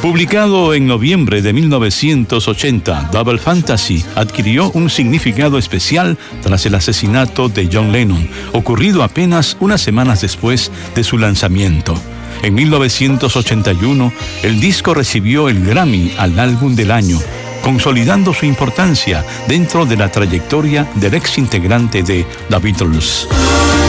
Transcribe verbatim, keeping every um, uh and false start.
Publicado en noviembre de mil novecientos ochenta, Double Fantasy adquirió un significado especial tras el asesinato de John Lennon, ocurrido apenas unas semanas después de su lanzamiento. En mil novecientos ochenta y uno, el disco recibió el Grammy al álbum del año, consolidando su importancia dentro de la trayectoria del ex integrante de The Beatles.